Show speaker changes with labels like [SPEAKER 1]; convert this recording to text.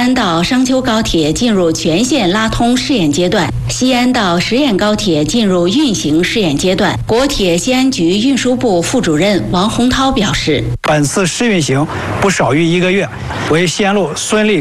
[SPEAKER 1] 安到商丘高铁进入全线拉通试验阶段，西安到十堰高铁进入运行试验阶段。国铁西安局运输部副主任王洪涛表示，
[SPEAKER 2] 本次试运行不少于1个月，为西安路顺利